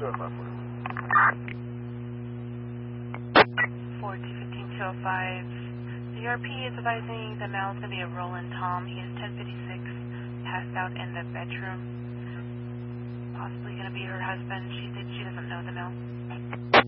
CRP is advising the male is going to be a Roland Tom. He is 1056, passed out in the bedroom. Possibly going to be her husband. She doesn't know the male.